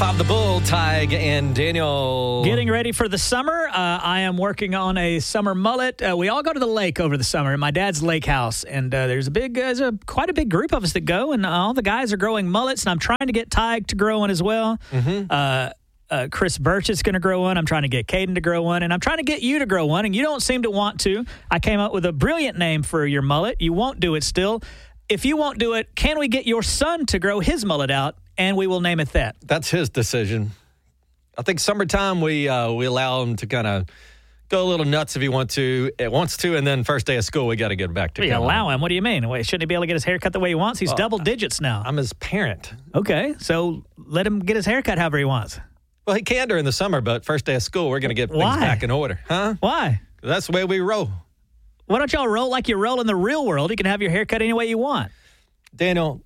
98.5 The Bull, Tig and Daniel. Getting ready for the summer. I am working on a summer mullet. We all go to the lake over the summer, my dad's lake house. And there's quite a big group of us that go, and all the guys are growing mullets, and I'm trying to get Tig to grow one as well. Mm-hmm. Chris Birch is going to grow one. I'm trying to get Caden to grow one, and I'm trying to get you to grow one, and you don't seem to want to. I came up with a brilliant name for your mullet. You won't do it still. If you won't do it, can we get your son to grow his mullet out, and we will name it that? That's his decision. I think summertime we allow him to kind of go a little nuts if he wants to, and then first day of school we got to get back to. We allow him? What do you mean? Wait, shouldn't he be able to get his hair cut the way he wants? He's double digits now. I'm his parent. Okay, so let him get his hair cut however he wants. Well, he can during the summer, but first day of school we're going to get things back in order. Huh? Why? That's the way we roll. Why don't y'all roll like you roll in the real world? You can have your hair cut any way you want. Daniel,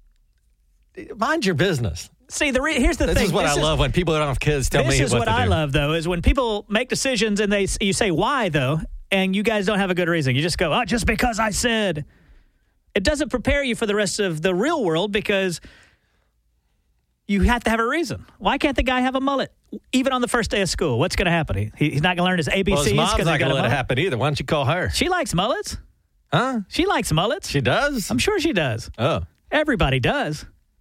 mind your business. See, here's the thing. This is what I love when people that don't have kids tell me what to do. This is what I love, though, is when people make decisions and you say, why, though, and you guys don't have a good reason. You just go, just because I said. It doesn't prepare you for the rest of the real world because you have to have a reason. Why can't the guy have a mullet? Even on the first day of school, what's going to happen? He's not going to learn his ABCs. Well, his mom's not going to let it happen either. Why don't you call her? She likes mullets. Huh? She likes mullets. She does? I'm sure she does. Oh. Everybody does.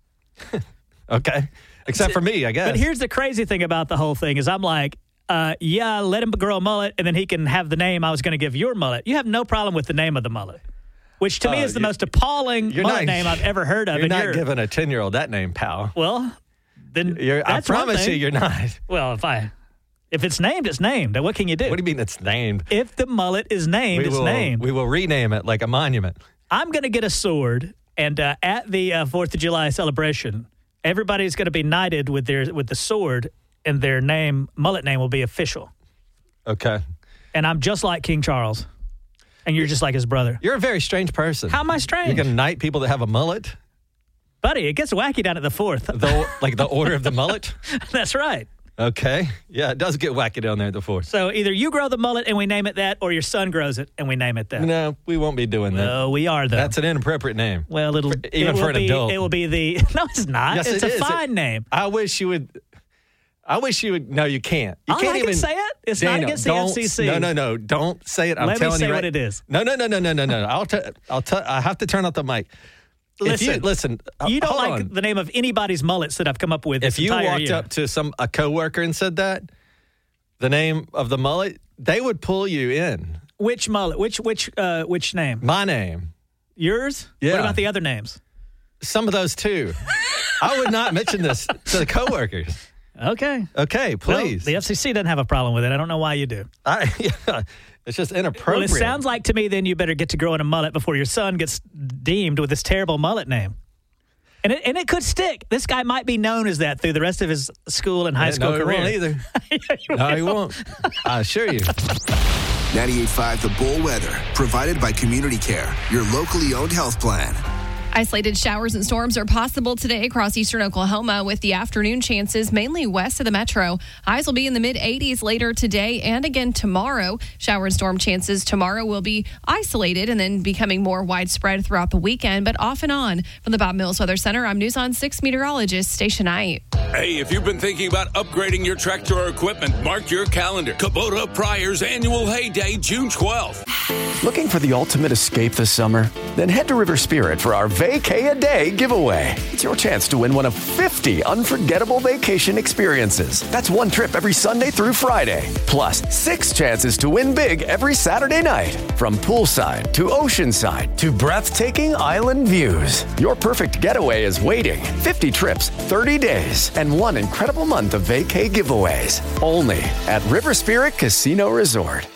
Okay. Except for me, I guess. But here's the crazy thing about the whole thing is I'm like, let him grow a mullet, and then he can have the name I was going to give your mullet. You have no problem with the name of the mullet, which to me is the most appalling mullet name I've ever heard of. You're not giving a 10-year-old that name, pal. Well, then I promise you you're not. Well, if it's named, it's named. What can you do? What do you mean it's named? If the mullet is named, it's named. We will rename it like a monument. I'm going to get a sword, and at the 4th of July celebration, everybody's going to be knighted with the sword, and their mullet name will be official. Okay. And I'm just like King Charles, and you're just like his brother. You're a very strange person. How am I strange? You're going to knight people that have a mullet? Buddy, it gets wacky down at the 4th. Like the order of the mullet? That's right. Okay. Yeah, it does get wacky down there at the 4th. So either you grow the mullet and we name it that, or your son grows it and we name it that. No, we won't be doing that. No, we are, though. That's an inappropriate name. Well, even for an adult. It will be the... No, it's not. Yes, it's a fine name. I wish you would... No, you can't. I can say it. It's Daniel, not against the FCC. No. Don't say it. I'm telling you what it is. No. I have to turn off the mic. Listen. You don't like the name of anybody's mullets that I've come up with this entire year. If you walked up to a coworker and said that, the name of the mullet, they would pull you in. Which mullet? Which name? My name. Yours? Yeah. What about the other names? Some of those too. I would not mention this to the coworkers. Okay, please. Well, the FCC doesn't have a problem with it. I don't know why you do. It's just inappropriate. Well, it sounds like to me then you better get to growing a mullet before your son gets deemed with this terrible mullet name. And it could stick. This guy might be known as that through the rest of his school and high school career. No, he won't either. No, he won't. I assure you. 98.5 The Bull Weather, provided by Community Care, your locally owned health plan. Isolated showers and storms are possible today across eastern Oklahoma with the afternoon chances mainly west of the metro. Highs will be in the mid-80s later today and again tomorrow. Shower and storm chances tomorrow will be isolated and then becoming more widespread throughout the weekend, but off and on. From the Bob Mills Weather Center, I'm News on 6 meteorologist Stacia Knight. Hey, if you've been thinking about upgrading your tractor or equipment, mark your calendar. Kubota Pryor's annual Hay Day, June 12th. Looking for the ultimate escape this summer? Then head to River Spirit for our Vacay a Day giveaway. It's your chance to win one of 50 unforgettable vacation experiences. That's one trip every Sunday through Friday. Plus 6 chances to win big every Saturday night. From poolside to oceanside to breathtaking island views. Your perfect getaway is waiting. 50 trips, 30 days, and one incredible month of vacay giveaways. Only at River Spirit Casino Resort.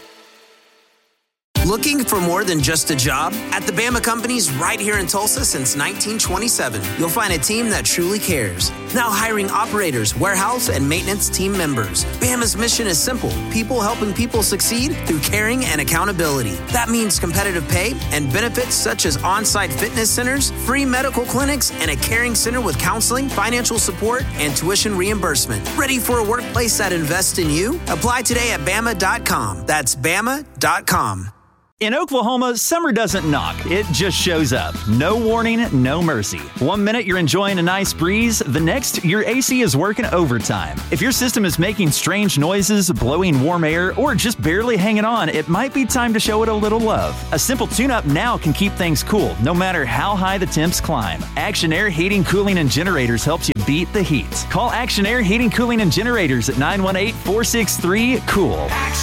Looking for more than just a job? At the Bama Companies right here in Tulsa since 1927, you'll find a team that truly cares. Now hiring operators, warehouse, and maintenance team members. Bama's mission is simple: people helping people succeed through caring and accountability. That means competitive pay and benefits such as on-site fitness centers, free medical clinics, and a caring center with counseling, financial support, and tuition reimbursement. Ready for a workplace that invests in you? Apply today at Bama.com. That's Bama.com. In Oklahoma, summer doesn't knock. It just shows up. No warning, no mercy. 1 minute you're enjoying a nice breeze, the next your AC is working overtime. If your system is making strange noises, blowing warm air, or just barely hanging on, it might be time to show it a little love. A simple tune-up now can keep things cool, no matter how high the temps climb. Action Air Heating, Cooling, and Generators helps you beat the heat. Call Action Air Heating, Cooling, and Generators at 918-463-COOL.